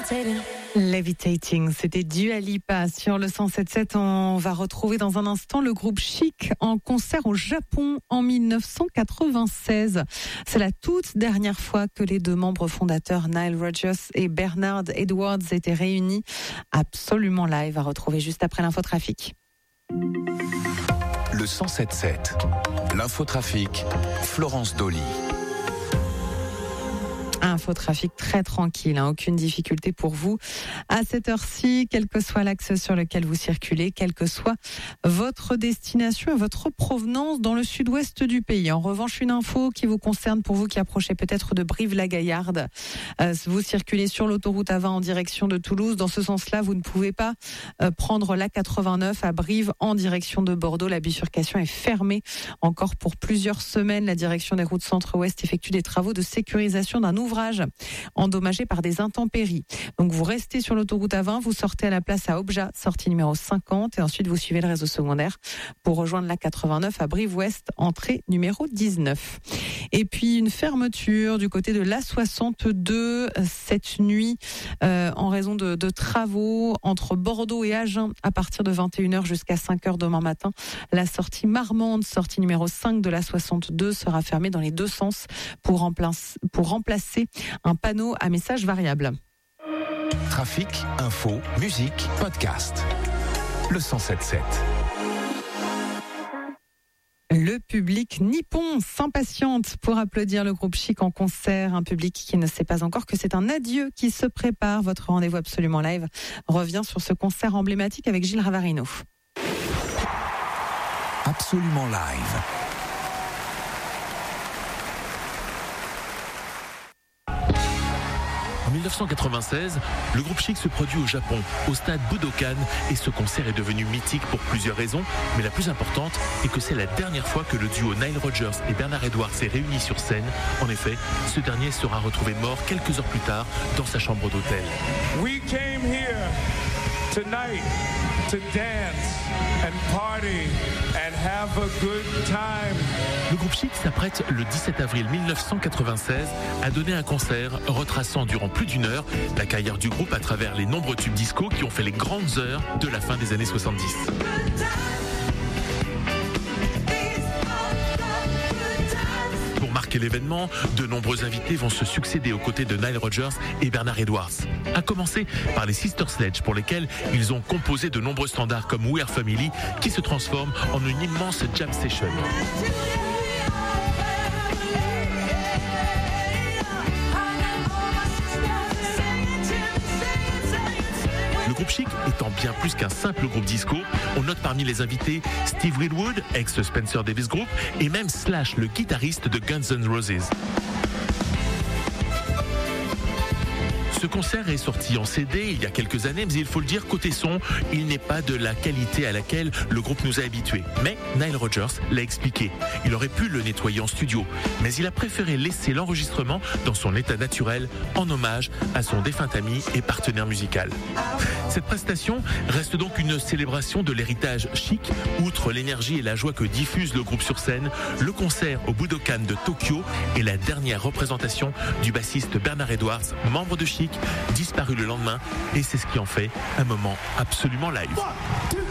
Levitating, c'était Dua Lipa sur le 107.7. On va retrouver dans un instant le groupe Chic en concert au Japon en 1996. C'est la toute dernière fois que les deux membres fondateurs Nile Rodgers et Bernard Edwards étaient réunis. Absolument live à retrouver juste après l'infotrafic. Le 107.7, l'infotrafic, Florence Dolly. Infotrafic très tranquille, aucune difficulté pour vous à cette heure-ci, quel que soit l'axe sur lequel vous circulez, quelle que soit votre destination et votre provenance dans le sud-ouest du pays. En revanche, une info qui vous concerne pour vous qui approchez peut-être de Brive-la-Gaillarde. Vous circulez sur l'autoroute A20 en direction de Toulouse. Dans ce sens-là, vous ne pouvez pas prendre la 89 à Brive en direction de Bordeaux. La bifurcation est fermée encore pour plusieurs semaines. La direction des routes centre-ouest effectue des travaux de sécurisation d'un ouvrage endommagé par des intempéries. Donc vous restez sur l'autoroute A20, vous sortez à la place à Objat, sortie numéro 50, et ensuite vous suivez le réseau secondaire pour rejoindre la 89 à Brive-Ouest, entrée numéro 19. Et puis une fermeture du côté de l'A62 cette nuit en raison de travaux entre Bordeaux et Agen à partir de 21h jusqu'à 5h demain matin. La sortie Marmande, sortie numéro 5 de l'A62 sera fermée dans les deux sens pour remplacer un panneau à message variable. Trafic, info, musique, podcast. Le 107.7. Le public nippon s'impatiente pour applaudir le groupe Chic en concert. Un public qui ne sait pas encore que c'est un adieu qui se prépare. Votre rendez-vous absolument live revient sur ce concert emblématique avec Gilles Ravarino. Absolument live. En 1996, le groupe Chic se produit au Japon, au stade Budokan, et ce concert est devenu mythique pour plusieurs raisons, mais la plus importante est que c'est la dernière fois que le duo Nile Rodgers et Bernard Edwards s'est réuni sur scène. En effet, ce dernier sera retrouvé mort quelques heures plus tard dans sa chambre d'hôtel. We came here tonight to dance and party and have a good time. Le groupe Chic s'apprête le 17 avril 1996 à donner un concert retraçant durant plus d'une heure la carrière du groupe à travers les nombreux tubes disco qui ont fait les grandes heures de la fin des années 70. Pour marquer l'événement, de nombreux invités vont se succéder aux côtés de Nile Rodgers et Bernard Edwards. À commencer par les Sister Sledge pour lesquels ils ont composé de nombreux standards comme We Are Family qui se transforment en une immense jam session. Le groupe Chic étant bien plus qu'un simple groupe disco, on note parmi les invités Steve Winwood, ex-Spencer Davis Group, et même Slash, le guitariste de Guns N' Roses. Ce concert est sorti en CD il y a quelques années, mais il faut le dire, côté son, il n'est pas de la qualité à laquelle le groupe nous a habitués. Mais Nile Rodgers l'a expliqué. Il aurait pu le nettoyer en studio, mais il a préféré laisser l'enregistrement dans son état naturel en hommage à son défunt ami et partenaire musical. Cette prestation reste donc une célébration de l'héritage Chic. Outre l'énergie et la joie que diffuse le groupe sur scène, le concert au Budokan de Tokyo est la dernière représentation du bassiste Bernard Edwards, membre de Chic, disparu le lendemain, et c'est ce qui en fait un moment absolument live. 1, 2